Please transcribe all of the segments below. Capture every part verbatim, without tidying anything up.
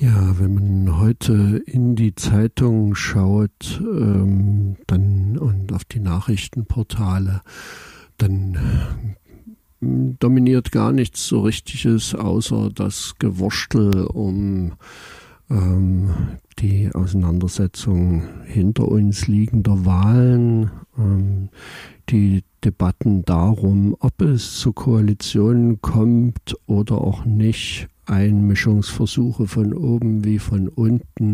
Ja, wenn man heute in die Zeitung schaut, ähm, dann und auf die Nachrichtenportale, dann äh, dominiert gar nichts so Richtiges, außer das Gewurstel um ähm, die Auseinandersetzung hinter uns liegender Wahlen, ähm, die Debatten darum, ob es zu Koalitionen kommt oder auch nicht, Einmischungsversuche von oben wie von unten,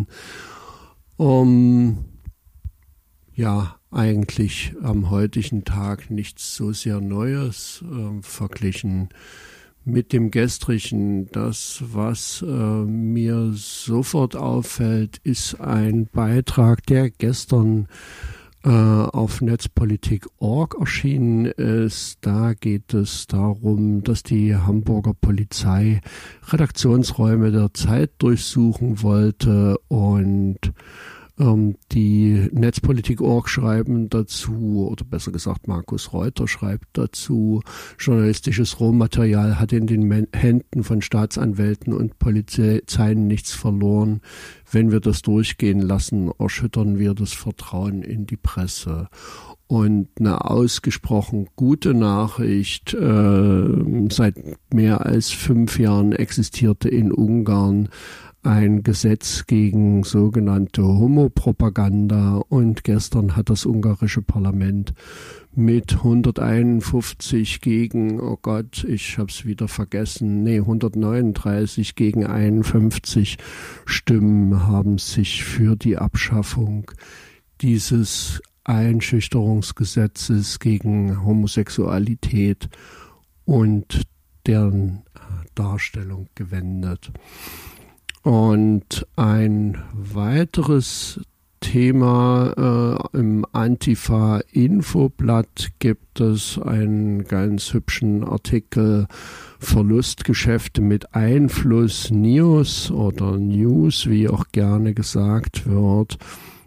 um ja eigentlich am heutigen Tag nichts so sehr Neues äh, verglichen mit dem gestrigen. Das, was äh, mir sofort auffällt, ist ein Beitrag, der gestern äh, auf netzpolitik punkt org erschienen ist. Da geht es darum, dass die Hamburger Polizei Redaktionsräume der Zeit durchsuchen wollte, und ähm, die netzpolitik punkt org schreiben dazu, oder besser gesagt Markus Reuter schreibt dazu: Journalistisches Rohmaterial hat in den Men- Händen von Staatsanwälten und Polizeien nichts verloren. Wenn wir das durchgehen lassen, erschüttern wir das Vertrauen in die Presse. Und eine ausgesprochen gute Nachricht: äh, seit mehr als fünf Jahren existierte in Ungarn ein Gesetz gegen sogenannte Homopropaganda, und gestern hat das ungarische Parlament mit hunderteinundfünfzig gegen, oh Gott, ich habe es wieder vergessen, nee, hundertneununddreißig gegen einundfünfzig Stimmen haben sich für die Abschaffung dieses Einschüchterungsgesetzes gegen Homosexualität und deren Darstellung gewendet. Und ein weiteres Thema äh, im Antifa-Infoblatt gibt es einen ganz hübschen Artikel: Verlustgeschäfte mit Einfluss News oder News, wie auch gerne gesagt wird.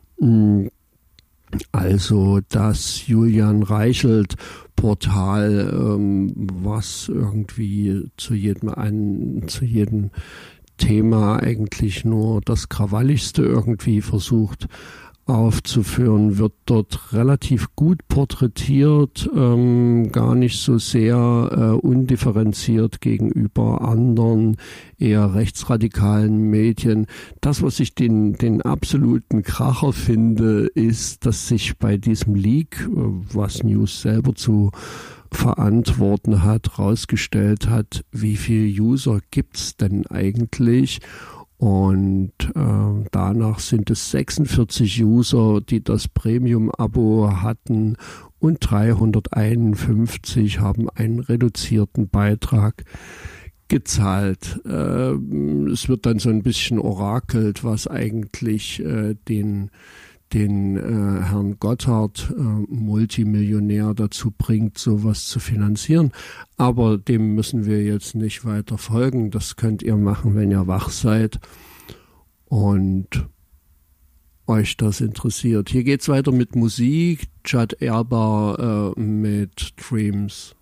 Also das Julian Reichelt Portal, ähm, was irgendwie zu jedem einen, zu jedem Thema eigentlich nur das Krawalligste irgendwie versucht aufzuführen, wird dort relativ gut porträtiert, ähm, gar nicht so sehr äh, undifferenziert gegenüber anderen, eher rechtsradikalen Medien. Das, was ich den, den absoluten Kracher finde, ist, dass sich bei diesem Leak, was News selber zu verantworten hat, herausgestellt hat, wie viele User gibt's denn eigentlich? Und äh, danach sind es sechsundvierzig User, die das Premium-Abo hatten, und dreihunderteinundfünfzig haben einen reduzierten Beitrag gezahlt. Äh, es wird dann so ein bisschen orakelt, was eigentlich äh, den den äh, Herrn Gotthard, äh, Multimillionär, dazu bringt, sowas zu finanzieren. Aber dem müssen wir jetzt nicht weiter folgen. Das könnt ihr machen, wenn ihr wach seid und euch das interessiert. Hier geht's weiter mit Musik. Judd Erbar äh, mit Dreams.